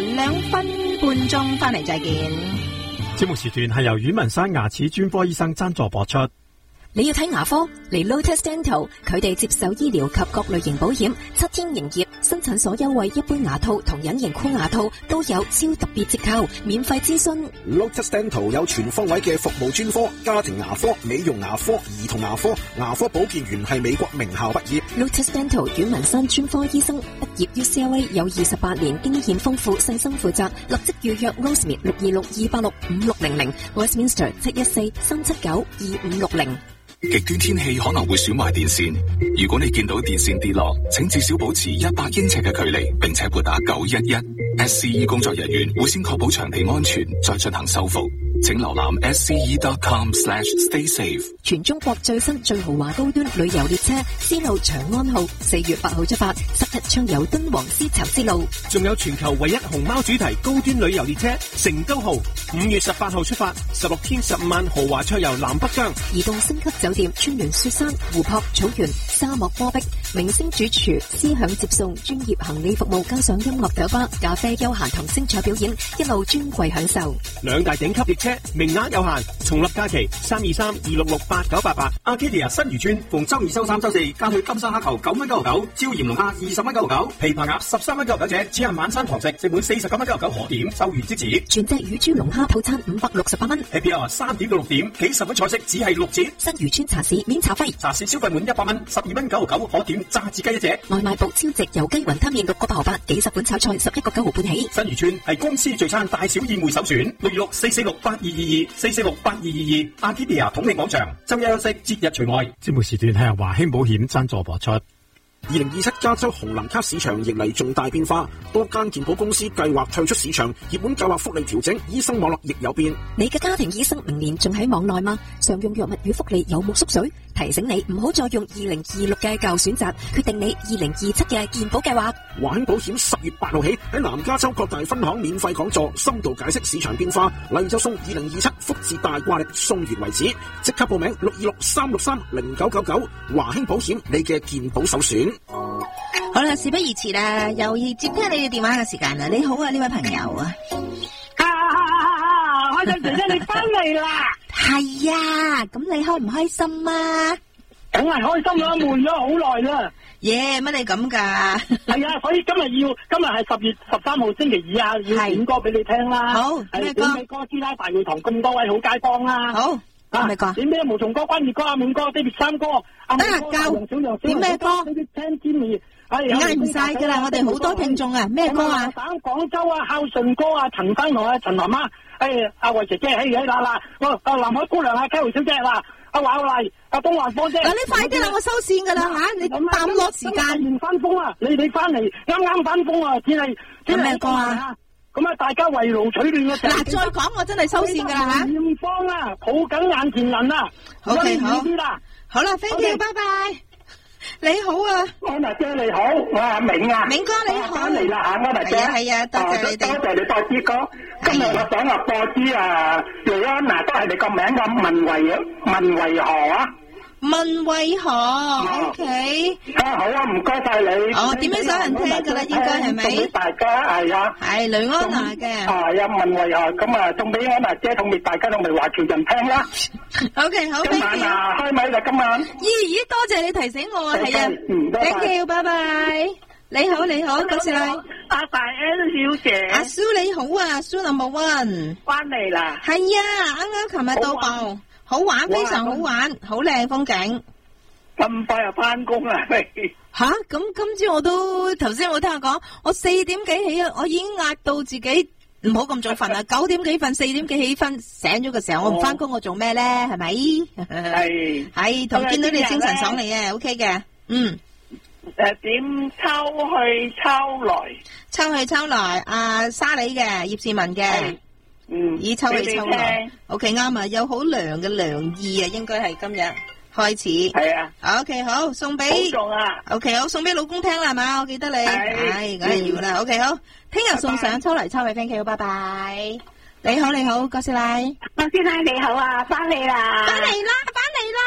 2分半鐘翻嚟再見。 節目時段係由阮文山牙齒專科醫生贊助播出。 你要睇牙科嚟 Lotus Dental， 佢哋接受醫療及各類型保險，7天營業，新診所優惠，一般牙套同隱形箍牙套都有超特別折扣，免費諮詢。 Lotus Dental 有全方位嘅服務專科，家庭牙科、美容牙科、兒童牙科，牙科保健員係美國名校畢業。 Lotus Dental 阮文山專科醫生，畢業於 UCLA， 有28年經驗豐富，細心負責，立即預約 Rosemary 626-286-5600 Westminster 714-379-2560。 極端天氣可能會損壞電線，如果你見到電線跌落，請至少保持100英尺嘅距離，並且撥打911。SCE 工作人員會先確保場地安全，再進行修復。請瀏覽 sce.com/staysafe。 全中國最新最豪華高端旅遊列車絲路長安號4月8號出發，10日暢遊敦煌絲綢之路。 仲有全球唯一熊貓主題高端旅遊列車成都號5月18號出發，16天15晚豪華暢遊南北疆。 移動星級酒店，穿越雪山、湖泊、草原、沙漠、戈壁，明星主廚思享接送，專業行李服務，加上音樂酒吧、咖啡、休閒同精彩表演，一路尊貴享受。 兩大頂級列車名額有限，重立假期323-266-8988。Arcadia 新漁村逢周二、周三、周四加去金沙蝦球9蚊999，椒鹽龍蝦20蚊999，琵琶鴨13蚊999隻，只限晚餐堂食，食滿49蚊999可點，收完即止。 全隻乳豬龍蝦套餐568蚊。 Happy Hour 3點到6點，幾十蚊菜式只係6折。 新漁村茶市免茶費， 茶市消費滿100蚊，12蚊999可點炸子雞一隻。 外賣部超值油雞雲吞麵6個8毫8，幾十款炒菜11個9毫半起。 新漁村係公司聚餐大小宴會首選，626-446-8222，446-8222。Arcadia 統領廣場，周一休息，節日除外。 節目時段係由華興保險贊助播出。 2027加州紅藍卡市場迎嚟重大變化，多間健保公司計劃退出市場，熱門計劃福利調整，醫生網絡亦有變。 你嘅家庭醫生明年仲喺網內嗎？常用藥物與福利有冇縮水？提醒你唔好再用2026嘅舊選擇，決定你2027嘅健保計劃。 華興保險10月8號起喺南加州各大分行免費講座，深度解釋市場變化，例就送2027福字大掛曆，送完為止。即刻報名626-363-0999，華興保險，你嘅健保首選。 好啦，事不宜遲啦，又要接聽你嘅電話嘅時間啦。你好啊，呢位朋友啊， 開心姐姐你翻嚟啦！ 係啊，咁你開唔開心啊？ 梗係開心啦，悶咗好耐啦。 耶，乜你咁噶？ 係啊，所以今日係10月13號星期2啊，要點歌俾你聽啦。 好，咩歌？ 咩歌師奶大會堂咁多位好街坊啦。 好，咩歌？ 點咩無從歌、關粵歌、阿滿歌、啲別三歌。 得夠。點咩歌？嗌唔晒噶啦，我哋好多聽眾啊，咩歌啊？ 省廣州啊，孝順歌啊，陳生同啊，陳媽媽，阿慧姐姐，嗱，我南海姑娘啊，嘉慧小姐嗱，阿華麗，阿東華波姐。嗱， 你快啲啦，我收線噶啦吓，你咁耽落時間。 翻風啊，你翻嚟啱翻風啊，只係咩歌啊？ 咁啊，大家圍爐取暖嘅時候。 嗱，再講我真係收線噶啦吓。 艷芳啊，抱緊眼前人啊。 OK，好啦 ，thank you，拜拜。你好啊， 安娜姐你好，我係阿明啊， 明哥你好， 翻嚟啦吓，安娜姐， 係啊，多謝你哋， 多謝你播支歌，今日我想話播支李安娜都係你個名嘅問為何啊？ 問為何 ？OK， 好啊，唔該晒你。 點樣想人聽噶啦？應該係咪？ 送俾大家係啊，係雷安娜嘅。 係啊，問為何咁啊，送俾安娜姐同埋大家同埋華僑人聽啦。 OK， 好。今晚啊，開咪啦，今晚。 咦，多謝你提醒我啊，係啊。Thank you，拜拜。你好，多謝你。 阿大 N 小姐。 阿蘇你好啊，蘇 number one。 翻嚟啦。 係啊，啱啱琴日到埗。好玩，非常好玩，好靚風景。 咁快就翻工啦？ 吓，咁今朝我都頭先我聽人講，我4點幾起啊，我已經壓到自己唔好咁早瞓啦，9點幾瞓，4點幾起瞓，醒咗嘅時候我唔翻工，我做咩咧？係咪？係同見到你精神爽利啊 ，OK 嘅， 點抽去抽來？ 沙梨嘅葉志文嘅。以抽嚟抽來 ，OK 啱啊，有好涼嘅涼意啊，應該係今日開始。 係啊 ，OK 好，送俾 OK 好，送俾老公聽啦，係嘛？我記得你，梗係要啦。OK 好，聽日送上抽嚟抽去 ，thank you， 拜拜。你好，哥師奶， 哥師奶你好啊，翻嚟啦，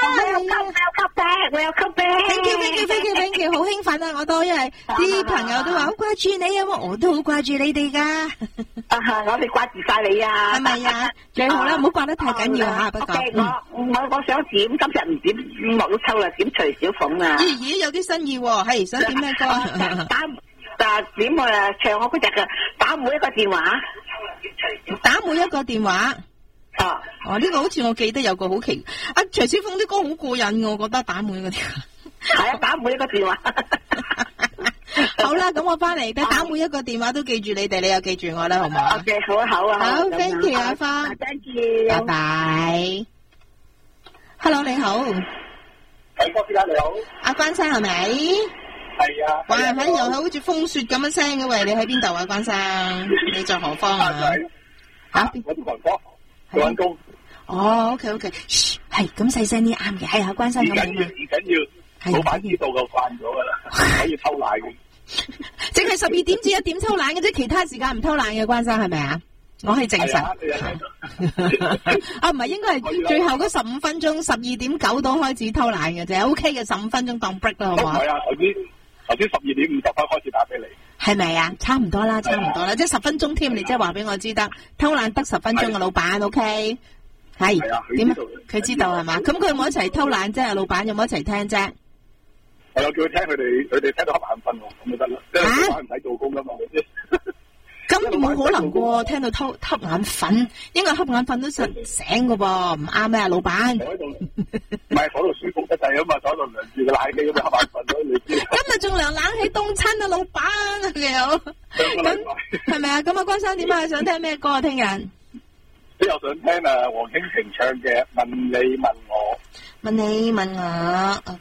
Thank you， 好興奮啊！我都因為啲朋友都話好掛住你啊，我都好掛住你哋噶。 我哋掛住晒你啊， 係咪啊？最好啦，唔好掛得太緊要嚇。不過， 我想點，今日唔點莫秋啦，點徐小鳳啊。 咦，有啲新意喎，係想點咩歌？ 點唱我嗰隻嘅打每一個電話， 打每一個電話。呢個好似我記得有個好奇，徐小鳳啲歌好過癮，我覺得打每一個電話。 係啊，打每一個電話。 好啦，咁我翻嚟打每一個電話都記住你哋，你又記住我啦，好唔好 ？OK， 好啊。 好 ，thank you 阿芳 ，thank you， 拜拜。Hello， 你好。 哥斯拉你好。阿關生係咪？ 係啊。 哇，喺又係好似風雪咁樣聲嘅喂，你喺邊度啊，關生？你在何方啊？ 我住杭州，做緊工。 OK， 係咁細聲啲啱嘅，係啊，關生咁樣。 唔緊要，老闆知道就慣咗噶啦，可以偷懶嘅。 淨係12點至1點偷懶嘅啫，其他時間唔偷懶嘅，關生係咪啊？我係證實。唔係，應該係最後嗰15分鐘，12點9到開始偷懶嘅啫 ，OK 嘅，15分鐘當 break 啦，好唔好？ 係啊，頭先12點50分開始打俾你。 係咪啊？差唔多啦，即係10分鐘添，你即係話俾我知得，偷懶得10分鐘嘅老闆 ，OK？係點啊？佢知道係嘛？咁佢有冇一齊偷懶啫？老闆有冇一齊聽啫？ 我有叫佢聽，佢哋聽到瞌眼瞓喎，咁就得啦。即係老闆唔使做工噶嘛， 咁冇可能喎，聽到瞌眼瞓，應該瞌眼瞓都醒噶噃，唔啱咩啊，老闆？ 坐喺度，唔係坐度舒服得滯啊嘛，坐喺度涼住個冷氣咁樣瞌眼瞓咯，你知。 今日仲涼冷氣凍親啊，老闆你好。咁係咪啊？咁啊，關生點啊？想聽咩歌啊？聽日？ 即係我想聽黃興平唱嘅《問你問我》。 問你問我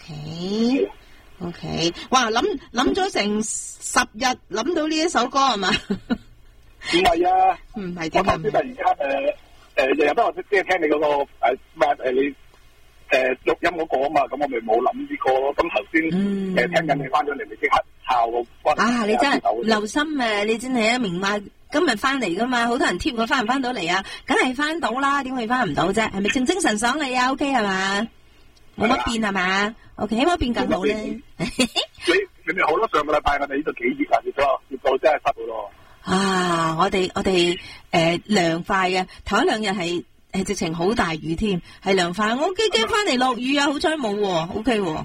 ，OK， 哇諗咗成10日諗到呢一首歌係嘛？ 唔係啊， 唔係點啊？ 我頭先突然間日日都我即係聽你嗰個你錄音嗰個啊嘛，咁我咪冇諗呢個咯。咁頭先聽緊你翻咗嚟，咪即刻抄個你真係留心啊！你真係明嘛？今日翻嚟噶嘛，好多人貼我翻唔翻到嚟啊？梗係翻到啦，點會翻唔到啫？係咪精神爽利啊 ？OK 係嘛？冇乜變係嘛 ？OK， 希望變更好咧。 你哋好多上個禮拜我哋呢度幾熱啊，熱到真係濕到咯。 我哋涼快嘅，頭一兩日係直情好大雨添，係涼快。我驚翻嚟落雨啊，好彩冇喎 ，OK 喎。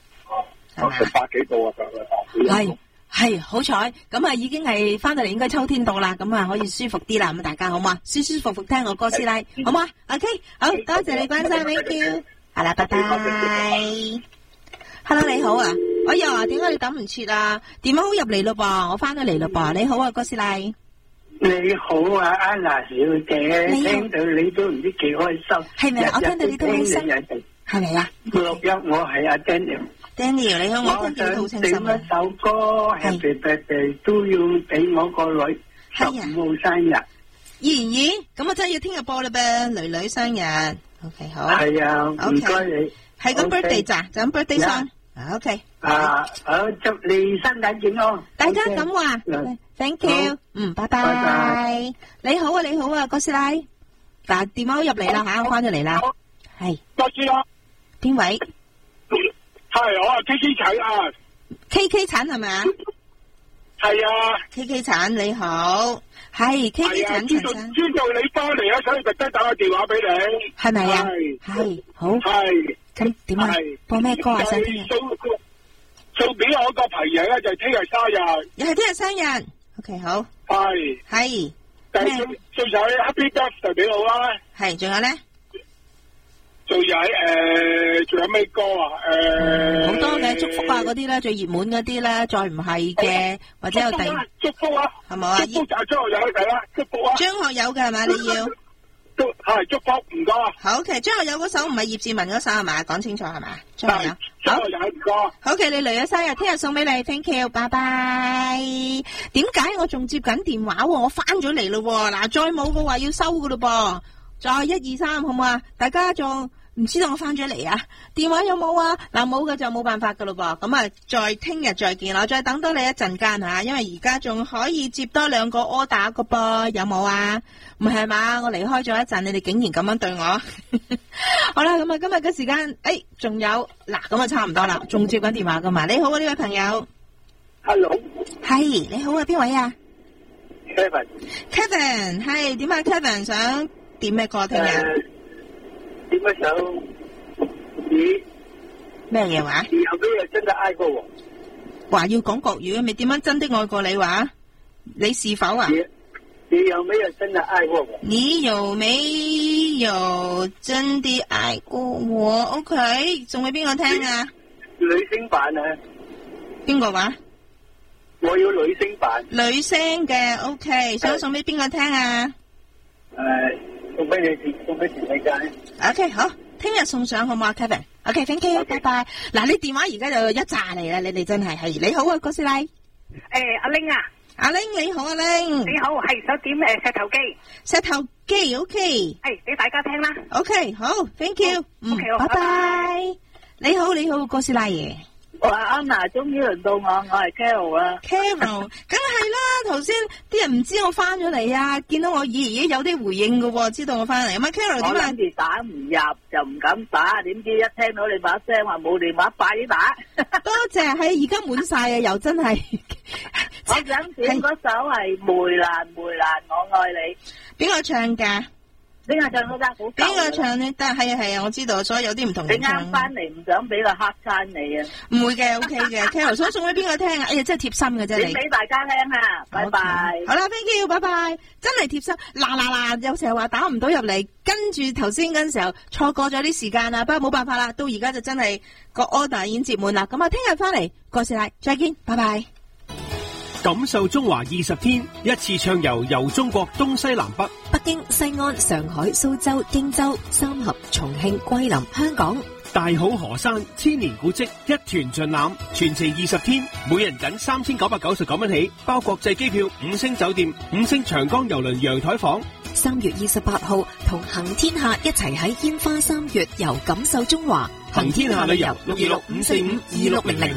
100幾度啊，上個禮拜。 係好彩，咁啊已經係翻到嚟，應該秋天到啦，咁啊可以舒服啲啦，咁大家好嘛？舒舒服服聽我哥斯拉，好嘛 ？OK， 好多謝你關心 ，thank you， 好啦，拜拜。Hello， 你好啊，哎呀，點解你等唔切啊？電話好入嚟咯噃，我翻咗嚟咯噃，你好啊，哥斯拉。 你好啊，安娜小姐，聽到你都唔知幾開心。 係咪？我聽到你都開心。係咪啊？ 錄音，我係阿 Daniel。Daniel， 你好，我聽見好清晰。 我想點一首歌 ，Happy Birthday 都要俾我個女15號生日。 咦？咁我真係要聽日播啦噃，女生日。OK， 好。 係啊，唔該你。 係咁 birthday 咋？就咁 birthday song。OK。 好，祝你身體健康。 大家咁話 ，Thank you。拜拜。你好啊，哥斯拉。嗱，電話入嚟啦吓，我翻咗嚟啦。係。 哥斯拉。 邊位？ 係我啊 KK 陳啊 ，KK 陳係咪啊？ 係啊 ，KK 陳你好，係 KK 陳陳生。 知道你翻嚟啊，所以特登打個電話俾你。 係咪啊？係好。 係咁點啊？播咩歌啊？想聽日。 送俾我個朋友咧，就係聽日生日。 又係聽日生日。OK， 好。係。 送晒 Happy Birthday 俾我啦。 係，仲有咧？ 仲有咩歌啊？ 好多嘅祝福啊嗰啲咧，最熱門嗰啲咧，再唔係嘅，或者有祝福啊， 係咪啊？ 祝福就係張學友嘅啦，祝福啊！ 張學友嘅係咪？你要係祝福，唔該。 好，OK， 張學友嗰首唔係葉志文嗰首係咪？講清楚係咪？張學友， 張學友唔該。 OK， 你嚟咗生日，聽日送俾你 ，thank you， 拜拜。點解我仲接緊電話？我翻咗嚟咯，嗱，再冇嘅話要收噶咯噃，再1、2、3，好唔好啊？大家仲唔知道我翻咗嚟啊？電話有冇啊？嗱，冇嘅就冇辦法噶咯噃。咁啊，再聽日再見啦，我再等多你一陣間吓，因為而家仲可以接多2個 order 噶噃，有冇啊？唔係嘛，我離開咗一陣，你哋竟然咁樣對我。好啦，咁啊，今日嘅時間，仲有嗱，咁啊差唔多啦，仲接緊電話噶嘛？你好啊，呢位朋友。 Hello。 係，你好啊，邊位啊 ？Kevin。 係點啊 ？Kevin 想點咩歌聽日？ 點解想你咩嘢話？ 你有沒有真的愛過我？ 話要講國語，咪點樣真的愛過你話？你是否啊？ 你有沒有真的愛過我？ 你有沒有真的愛過我 ？OK， 送俾邊個聽啊？ 女聲版啊？ 邊個話？ 我要女聲版。 女聲嘅 OK， 想送俾邊個聽啊？ 送俾你，送俾全世界。 OK， 好，聽日送上好唔好 Kevin？OK，thank you，拜拜。嗱，你電話而家就一紮嚟啦，你哋真係你好啊，哥斯拉。 阿玲啊。 阿玲你好，阿玲。 你好，係想點石頭機。 石頭機 OK。 係俾大家聽啦。 OK，好 ，thank you。 OK， 拜拜。你好，哥斯拉爺。 我話安娜，終於輪到我係 Carol 啦。 Carol，梗係啦，頭先啲人唔知我翻咗嚟啊，見到我已有啲回應噶，知道我翻嚟。咁啊 Carol 點啊？ 我諗住打唔入就唔敢打，點知一聽到你把聲話冇電話，快啲打。 多謝，係而家滿晒啊，又真係。 我想點嗰首係梅蘭，我愛你。邊個唱噶？邊個唱都得，好舊。邊個唱呢？得係啊，我知道，所以有啲唔同人唱。你啱翻嚟唔想俾個黑餐你啊？唔會嘅 ，OK 嘅。Carol 想送俾邊個聽啊？哎呀，真係貼心嘅啫你。俾大家聽啊！拜拜。好啦 ，thank you，拜拜。真係貼心。嗱，有時候話打唔到入嚟，跟住頭先嗰陣時候錯過咗啲時間啦，不過冇辦法啦，到而家就真係個 order 已經接滿啦。咁啊，聽日翻嚟，哥斯拉再見，拜拜。 感受中華20天，一次暢遊遊中國東西南北， 北京、西安、上海、蘇州、荊州、三峽、重慶、桂林、香港。 大好河山，千年古蹟，一團盡覽，全程20天，每人僅3999蚊起，包國際機票、5星酒店、5星長江郵輪陽台房。 3月28號同行天下一齊喺煙花3月遊感受中華， 行天下旅遊626-545-2600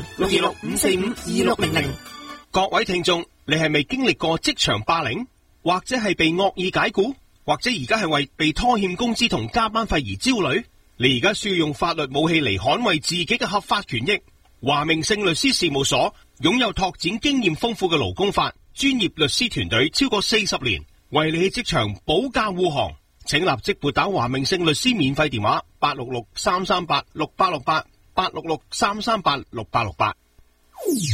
626-545-2600。各位聽眾，你係咪經歷過職場霸凌，或者係被惡意解僱，或者而家係為被拖欠工資同加班費而焦慮？你而家需要用法律武器嚟捍衛自己嘅合法權益。華明勝律師事務所擁有拓展經驗豐富嘅勞工法專業律師團隊超過40年，為你喺職場保駕護航。請立即撥打華明勝律師免費電話866-338-6868 866-338-6868。